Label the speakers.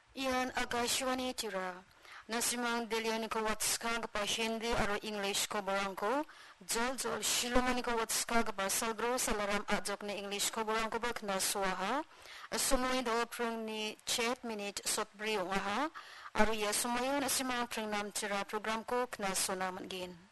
Speaker 1: Iyan Akashwani tira. Nasimang dilian ko watska gapa Hindi aro English ko barangko. Jol shilumani ko watska gapa salbro salaram ajok ni English ko barangko bak na suaha. Sumoy do prung ni chat minute sotbri ha. Aro ya sumoy nasimang prung nam tira program ko kna sunaman gin.